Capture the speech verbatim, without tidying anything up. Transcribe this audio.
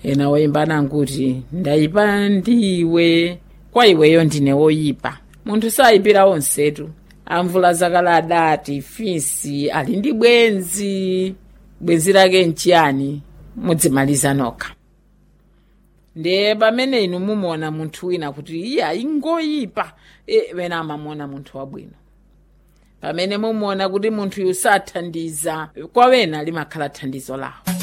ena woyimbana nkuti ndayipa ndiwe kwa iweyo ndine woyipa. Munthu sayipira onsetu. Amvula zakala adati fisi ali ndi bwenzi, bwenzi lake nchiyani mudzimaliza nokha. Ndiye pamene inu mumuona munthu wina kuti iya ingoyipa, e wena amamuona munthu wabwino. Pamene mumuona kuti munthu yusathandiza, kwa wena limakhala thandizo lawo.